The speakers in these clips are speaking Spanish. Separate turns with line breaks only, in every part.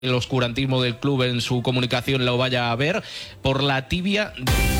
el oscurantismo del club en su comunicación lo vaya a ver, por la tibia.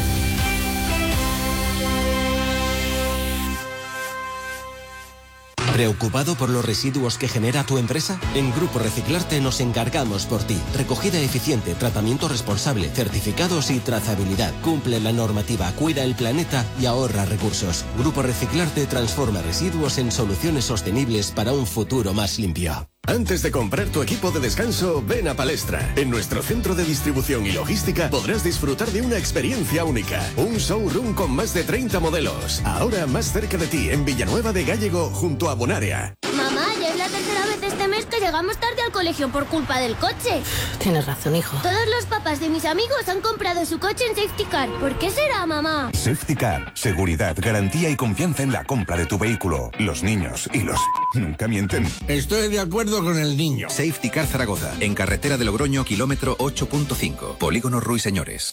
¿Preocupado por los residuos que genera tu empresa? En Grupo Reciclarte nos encargamos por ti. Recogida eficiente, tratamiento responsable, certificados y trazabilidad. Cumple la normativa, cuida el planeta y ahorra recursos. Grupo Reciclarte transforma residuos en soluciones sostenibles para un futuro más limpio.
Antes de comprar tu equipo de descanso, ven a Palestra. En nuestro centro de distribución y logística podrás disfrutar de una experiencia única. Un showroom con más de 30 modelos. Ahora más cerca de ti, en Villanueva de Gállego, junto a Bonaria.
Mamá, ya es la tercera vez este mes que llegamos tarde al colegio por culpa del coche.
Tienes razón, hijo.
Todos los papás de mis amigos han comprado su coche en Safety Car. ¿Por qué será, mamá?
Safety Car. Seguridad, garantía y confianza en la compra de tu vehículo. Los niños y los... nunca mienten.
Estoy de acuerdo con el niño.
Safety Car Zaragoza, en carretera de Logroño, kilómetro 8.5. Polígono Ruiseñores.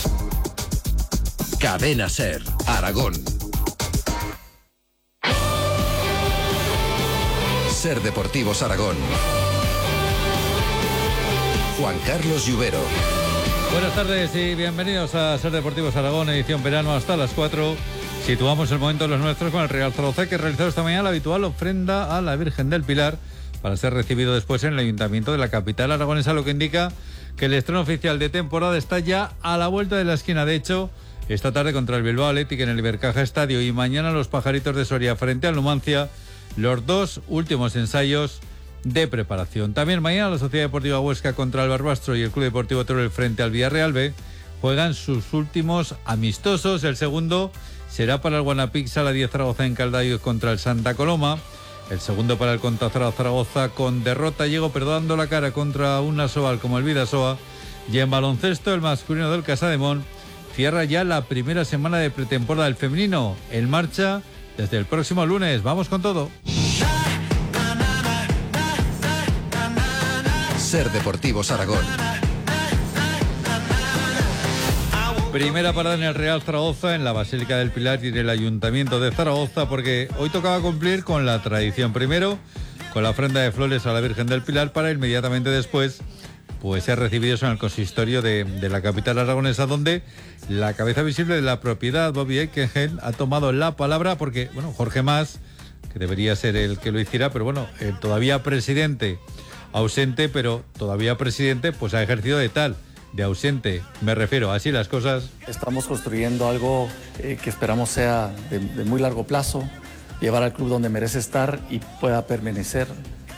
Cadena Ser, Aragón. Ser Deportivos Aragón. Juan Carlos Lluvero.
Buenas tardes y bienvenidos a Ser Deportivos Aragón, edición verano hasta las 4. Situamos el momento de los nuestros con el Real Zaragoza, que realizó esta mañana la habitual ofrenda a la Virgen del Pilar para ser recibido después en el Ayuntamiento de la capital aragonesa, lo que indica que el estreno oficial de temporada está ya a la vuelta de la esquina. De hecho, esta tarde contra el Bilbao Athletic en el Ibercaja Estadio y mañana los Pajaritos de Soria frente al Numancia, los dos últimos ensayos de preparación. También mañana la Sociedad Deportiva Huesca contra el Barbastro y el Club Deportivo Teruel frente al Villarreal B juegan sus últimos amistosos. El segundo será para el Guanapix Sala 10 Zaragoza en Caldayo contra el Santa Coloma. El segundo para el Contazara Zaragoza con derrota llegó dando la cara contra un Nasoal como el Vidasoa. Y en baloncesto el masculino del Casademón cierra ya la primera semana de pretemporada del femenino en marcha desde el próximo lunes. Vamos con todo.
Ser Deportivos Aragón.
Primera parada en el Real Zaragoza, en la Basílica del Pilar y en el Ayuntamiento de Zaragoza, porque hoy tocaba cumplir con la tradición. Primero, con la ofrenda de flores a la Virgen del Pilar, para inmediatamente después pues ser recibidos en el consistorio de la capital aragonesa, donde la cabeza visible de la propiedad, Bobby Eikengen, ha tomado la palabra, porque, bueno, Jorge Mas, que debería ser el que lo hiciera, pero bueno, el todavía presidente ausente, pero todavía presidente, pues ha ejercido de tal, de ausente, me refiero, así las cosas.
Estamos construyendo algo que esperamos sea de muy largo plazo, llevar al club donde merece estar y pueda permanecer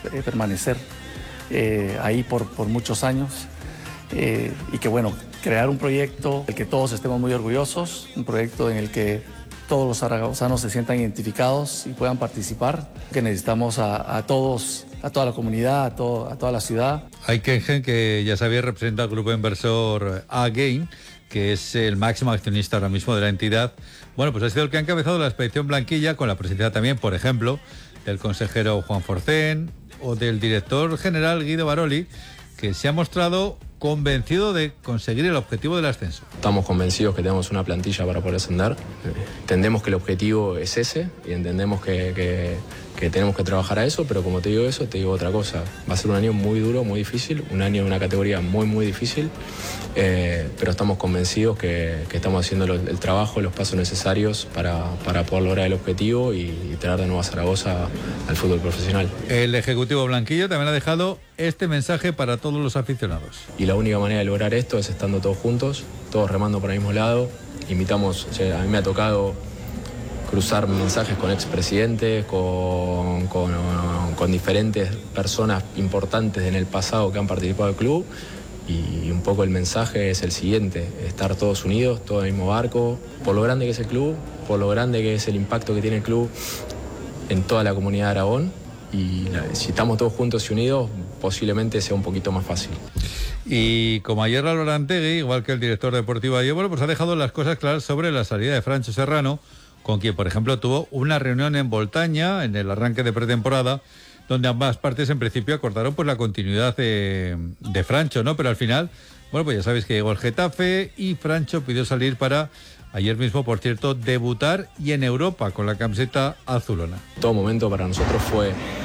ahí por muchos años, y que, bueno, crear un proyecto del que todos estemos muy orgullosos, un proyecto en el que todos los zaragozanos se sientan identificados y puedan participar, que necesitamos a todos, a toda la comunidad, a toda la ciudad.
Hay que ya sabía, representa al grupo inversor Again, que es el máximo accionista ahora mismo de la entidad. Bueno, pues ha sido el que ha encabezado la expedición Blanquilla, con la presencia también, por ejemplo, del consejero Juan Forcén o del director general Guido Baroli, que se ha mostrado convencido de conseguir el objetivo del ascenso.
Estamos convencidos que tenemos una plantilla para poder ascender. Entendemos que el objetivo es ese y entendemos que tenemos que trabajar a eso, pero como te digo eso, te digo otra cosa. Va a ser un año muy duro, muy difícil, un año de una categoría muy, muy difícil, pero estamos convencidos que estamos haciendo el trabajo, los pasos necesarios para poder lograr el objetivo y traer de nuevo a Zaragoza al fútbol profesional.
El ejecutivo blanquillo también ha dejado este mensaje para todos los aficionados.
Y la única manera de lograr esto es estando todos juntos, todos remando por el mismo lado. Invitamos, a mí me ha tocado cruzar mensajes con expresidentes, con diferentes personas importantes en el pasado que han participado del club, y un poco el mensaje es el siguiente: estar todos unidos, todos en el mismo barco, por lo grande que es el club, por lo grande que es el impacto que tiene el club en toda la comunidad de Aragón, y si estamos todos juntos y unidos, posiblemente sea un poquito más fácil.
Y como ayer Álvaro Antegui, igual que el director deportivo ayer, bueno, pues ha dejado las cosas claras sobre la salida de Francho Serrano, con quien, por ejemplo, tuvo una reunión en Boltaña en el arranque de pretemporada, donde ambas partes en principio acordaron pues la continuidad de Francho, ¿no? Pero al final, bueno, pues ya sabéis que llegó el Getafe y Francho pidió salir para ayer mismo, por cierto, debutar y en Europa con la camiseta azulona.
Todo momento para nosotros fue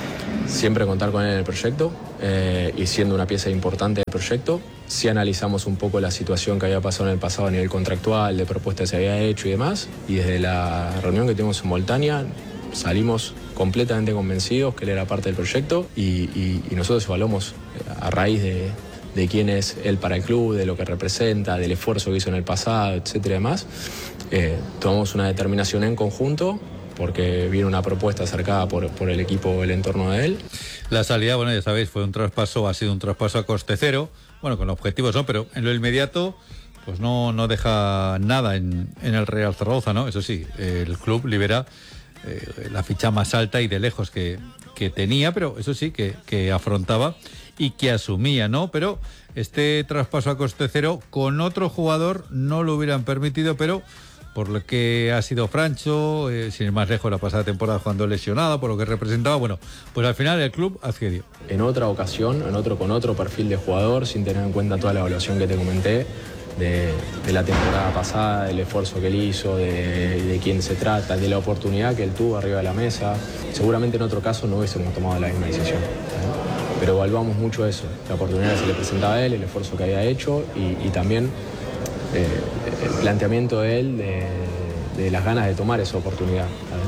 siempre contar con él en el proyecto y siendo una pieza importante del proyecto. Sí analizamos un poco la situación que había pasado en el pasado a nivel contractual, de propuestas que se había hecho y demás, y desde la reunión que tuvimos en Moltania salimos completamente convencidos que él era parte del proyecto y nosotros evaluamos a raíz de quién es él para el club, de lo que representa, del esfuerzo que hizo en el pasado, etcétera y demás. Tomamos una determinación en conjunto porque viene una propuesta acercada por el equipo, el entorno de él.
La salida, bueno, ya sabéis, ha sido un traspaso a coste cero, bueno, con objetivos no, pero en lo inmediato pues no deja nada en el Real Zaragoza, ¿no? Eso sí, el club libera la ficha más alta y de lejos que tenía, pero eso sí, que afrontaba y que asumía, ¿no? Pero este traspaso a coste cero con otro jugador no lo hubieran permitido, pero por lo que ha sido Francho, sin ir más lejos la pasada temporada jugando lesionado, por lo que representaba, bueno, pues al final el club accedió.
En otra ocasión, con otro perfil de jugador, sin tener en cuenta toda la evaluación que te comenté, de la temporada pasada, del esfuerzo que él hizo, de quién se trata, de la oportunidad que él tuvo arriba de la mesa. Seguramente en otro caso no hubiésemos tomado la misma decisión, ¿no? Pero evaluamos mucho eso, la oportunidad que se le presentaba a él, el esfuerzo que había hecho y también el planteamiento de él de las ganas de tomar esa oportunidad,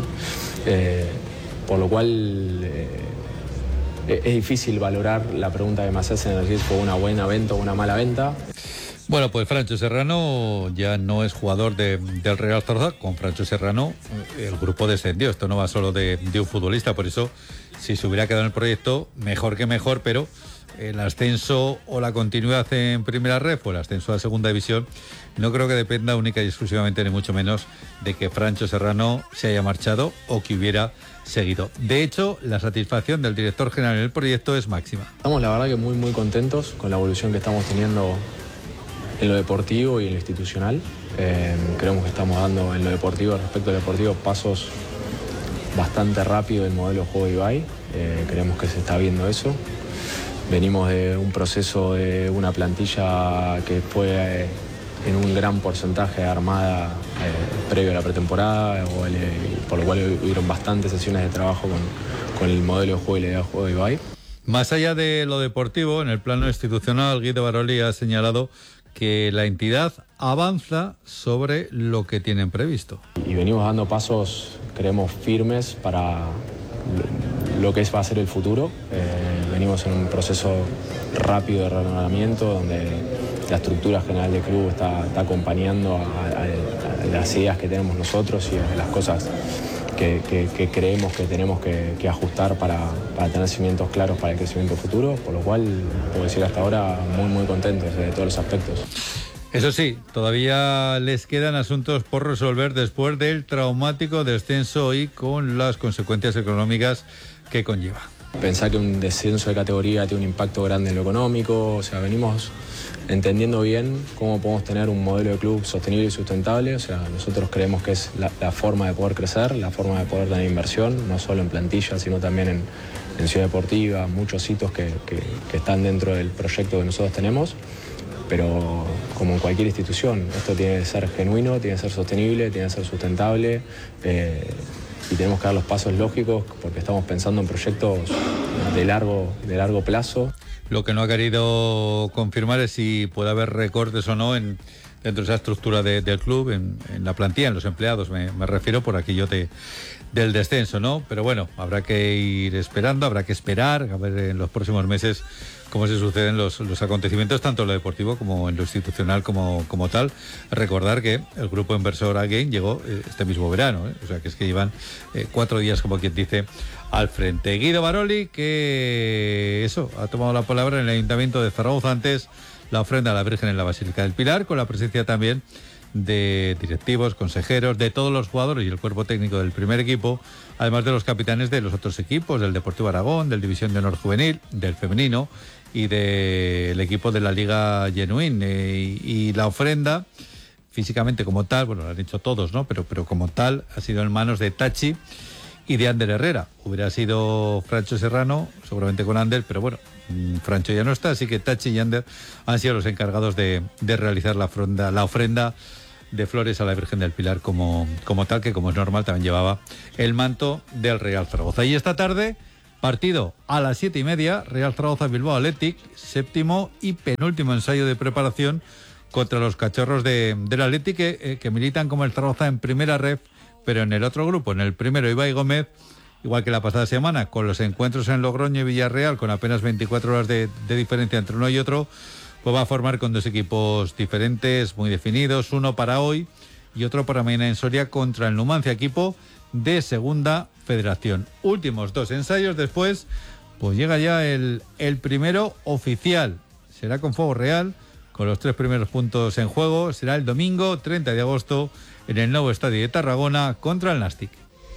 por lo cual es difícil valorar la pregunta que me hacen, es decir, fue una buena venta o una mala venta.
Bueno, pues Francho Serrano ya no es jugador del Real Zaragoza. Con Francho Serrano el grupo descendió. Esto no va solo de un futbolista, por eso si se hubiera quedado en el proyecto, mejor que mejor, pero el ascenso o la continuidad en primera red o el ascenso a segunda división no creo que dependa única y exclusivamente, ni mucho menos, de que Francho Serrano se haya marchado o que hubiera seguido. De hecho, la satisfacción del director general en el proyecto es máxima.
Estamos la verdad que muy muy contentos con la evolución que estamos teniendo en lo deportivo y en lo institucional. Creemos que estamos dando en lo deportivo, respecto al deportivo, pasos bastante rápidos del modelo de juego de Ibai. Creemos que se está viendo eso. Venimos de un proceso de una plantilla que fue en un gran porcentaje armada previo a la pretemporada, por lo cual hubieron bastantes sesiones de trabajo con el modelo de juego y la idea de juego de Ibai.
Más allá de lo deportivo, en el plano institucional, Guido Baroli ha señalado que la entidad avanza sobre lo que tienen previsto.
Y venimos dando pasos, creemos, firmes para lo que va a ser el futuro. Venimos en un proceso rápido de renovamiento donde la estructura general del club está acompañando a las ideas que tenemos nosotros y a las cosas que creemos que tenemos que ajustar para tener cimientos claros para el crecimiento futuro, por lo cual puedo decir hasta ahora muy muy contentos de todos los aspectos.
Eso sí, todavía les quedan asuntos por resolver después del traumático descenso y con las consecuencias económicas que conlleva.
Pensar que un descenso de categoría tiene un impacto grande en lo económico, o sea, venimos entendiendo bien cómo podemos tener un modelo de club sostenible y sustentable. O sea, nosotros creemos que es la forma de poder crecer, la forma de poder tener inversión, no solo en plantilla, sino también en Ciudad Deportiva, muchos hitos que están dentro del proyecto que nosotros tenemos. Pero como en cualquier institución, esto tiene que ser genuino, tiene que ser sostenible, tiene que ser sustentable y tenemos que dar los pasos lógicos porque estamos pensando en proyectos de largo plazo.
Lo que no ha querido confirmar es si puede haber recortes o no dentro de esa estructura del club, en la plantilla, en los empleados, me refiero por aquello del descenso, ¿no? Pero bueno, habrá que ir esperando, habrá que esperar a ver en los próximos meses cómo se suceden los acontecimientos, tanto en lo deportivo como en lo institucional como tal. Recordar que el grupo inversor Again llegó este mismo verano, o sea que es que llevan 4 días, como quien dice, al frente. Guido Baroli, que ha tomado la palabra en el Ayuntamiento de Zaragoza antes la ofrenda a la Virgen en la Basílica del Pilar, con la presencia también de directivos, consejeros, de todos los jugadores y el cuerpo técnico del primer equipo, además de los capitanes de los otros equipos, del Deportivo Aragón, del División de Honor Juvenil, del femenino y del equipo de la Liga Genuine. Y la ofrenda, físicamente como tal, bueno, lo han dicho todos, ¿no? Pero como tal, ha sido en manos de Tachi y de Ander Herrera. Hubiera sido Francho Serrano, seguramente con Ander, pero bueno, Francho ya no está, así que Tachi y Ander han sido los encargados de realizar la ofrenda de flores a la Virgen del Pilar como tal, que como es normal también llevaba el manto del Real Zaragoza. Y esta tarde Partido a las 7:30, Real Zaragoza-Bilbao Athletic, séptimo y penúltimo ensayo de preparación contra los cachorros del Athletic que militan como el Zaragoza en primera ref, pero en el otro grupo, en el primero Ibai Gómez, igual que la pasada semana, con los encuentros en Logroño y Villarreal, con apenas 24 horas de diferencia entre uno y otro, pues va a formar con dos equipos diferentes, muy definidos, uno para hoy y otro para mañana en Soria contra el Numancia, equipo de Segunda Federación. Últimos dos ensayos, después pues llega ya el primero oficial, será con fuego real, con los 3 primeros puntos en juego, será el domingo 30 de agosto en el nuevo estadio de Tarragona contra el Nàstic.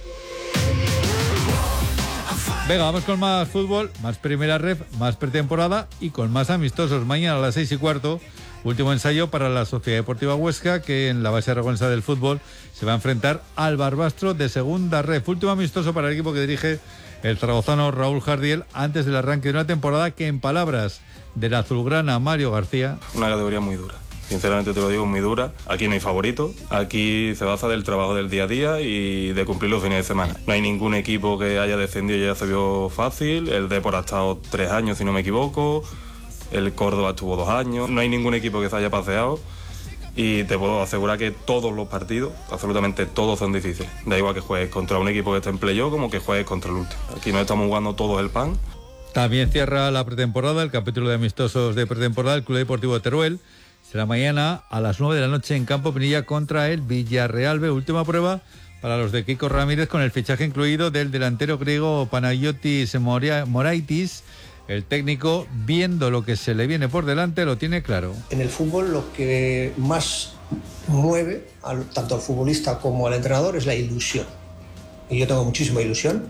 Venga, vamos con más fútbol, más primera ref, más pretemporada y con más amistosos. Mañana a las 6:15, último ensayo para la Sociedad Deportiva Huesca, que en la base aragonesa del fútbol se va a enfrentar al Barbastro de segunda ref. Último amistoso para el equipo que dirige el zaragozano Raúl Jardiel antes del arranque de una temporada que, en palabras del azulgrana Mario García,
una categoría muy dura. Sinceramente te lo digo, muy dura. Aquí no hay favorito. Aquí se basa del trabajo del día a día y de cumplir los fines de semana. No hay ningún equipo que haya descendido y ya se vio fácil. El Depor ha estado 3 años, si no me equivoco. El Córdoba estuvo 2 años. No hay ningún equipo que se haya paseado. Y te puedo asegurar que todos los partidos, absolutamente todos, son difíciles. Da igual que juegues contra un equipo que está en playoff como que juegues contra el último. Aquí nos estamos jugando todos el pan.
También cierra la pretemporada, el capítulo de amistosos de pretemporada, el Club Deportivo de Teruel. Será mañana a las 9 de la noche en Campo Pinilla contra el Villarreal B. Última prueba para los de Kiko Ramírez, con el fichaje incluido del delantero griego Panayotis Moraitis. El técnico, viendo lo que se le viene por delante, lo tiene claro.
En el fútbol lo que más mueve tanto al futbolista como al entrenador es la ilusión. Y yo tengo muchísima ilusión.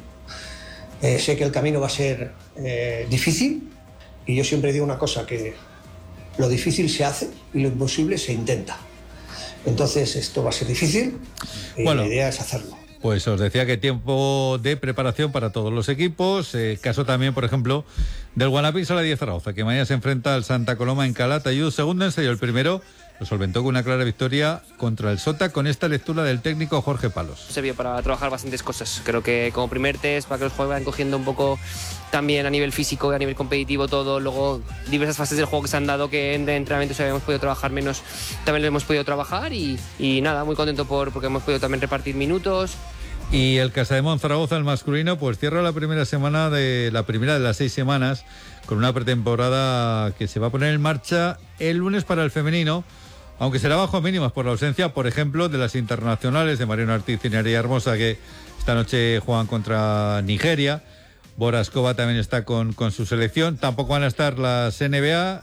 Sé que el camino va a ser difícil y yo siempre digo una cosa, que lo difícil se hace y lo imposible se intenta. Entonces esto va a ser difícil y la idea es hacerlo.
Pues os decía que tiempo de preparación para todos los equipos. Caso también, por ejemplo, del Guanapix a la 10 Zaragoza, que mañana se enfrenta al Santa Coloma en Calatayud. Segundo ensayo, el primero lo solventó con una clara victoria contra el Sota, con esta lectura del técnico Jorge Palos.
Sirvió para trabajar bastantes cosas. Creo que como primer test, para que los jugadores vayan cogiendo un poco también a nivel físico, a nivel competitivo, todo. Luego diversas fases del juego que se han dado, que en entrenamientos habíamos podido trabajar menos, también lo hemos podido trabajar y nada, muy contento porque hemos podido también repartir minutos.
Y el Casademón Zaragoza, el masculino, pues cierra la primera de las 6 semanas con una pretemporada que se va a poner en marcha el lunes para el femenino, aunque será bajo mínimas por la ausencia, por ejemplo, de las internacionales de Mariano Ortiz y Nerea Hermosa, que esta noche juegan contra Nigeria. Boraskova también está con su selección. Tampoco van a estar las NBA,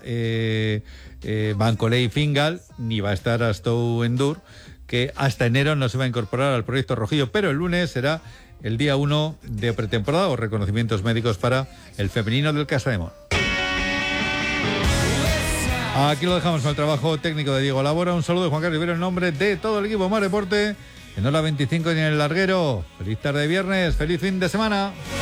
Bancolé y Fingal, ni va a estar Astou Endur, que hasta enero no se va a incorporar al proyecto Rojillo, pero el lunes será el día 1 de pretemporada o reconocimientos médicos para el femenino del Casademón. Aquí lo dejamos con el trabajo técnico de Diego Labora. Un saludo de Juan Carlos Rivero en nombre de todo el equipo Mar Deporte. En hora 25 y en el larguero. Feliz tarde de viernes, feliz fin de semana.